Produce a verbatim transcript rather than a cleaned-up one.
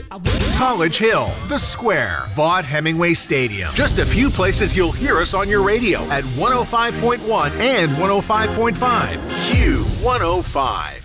College Hill, The Square, Vaught Hemingway Stadium. Just a few places you'll hear us on your radio at one oh five point one and one oh five point five. Q one oh five.